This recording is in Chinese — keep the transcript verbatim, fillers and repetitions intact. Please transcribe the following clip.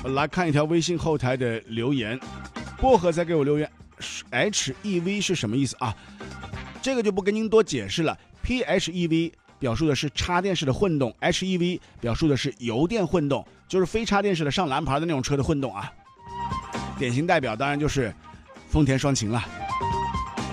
来看一条微信后台的留言，薄荷在给我留言 H E V 是什么意思啊？这个就不跟您多解释了。 P H E V 表述的是插电式的混动， H E V 表述的是油电混动，就是非插电式的上蓝牌的那种车的混动啊。典型代表当然就是丰田双擎了。